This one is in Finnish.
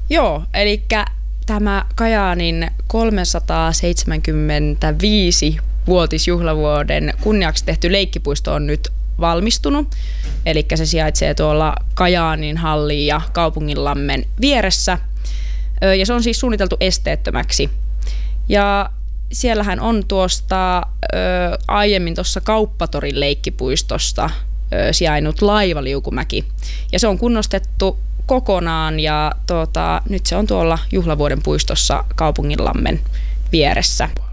Joo, eli tämä Kajaanin 375-vuotisjuhlavuoden kunniaksi tehty leikkipuisto on nyt valmistunut. Eli se sijaitsee tuolla Kajaanin hallin ja Kaupunginlammen vieressä. Ja se on siis suunniteltu esteettömäksi. Ja siellähän on tuosta aiemmin tuossa Kauppatorin leikkipuistosta sijainnut laivaliukumäki. Ja se on kunnostettu kokonaan ja nyt se on tuolla Juhlavuoden puistossa Kaupunginlammen vieressä.